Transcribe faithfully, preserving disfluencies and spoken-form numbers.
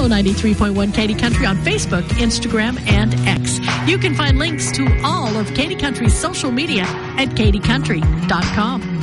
Follow ninety-three point one Katy Country on Facebook, Instagram, and X. You can find links to all of Katy Country's social media at katy country dot com.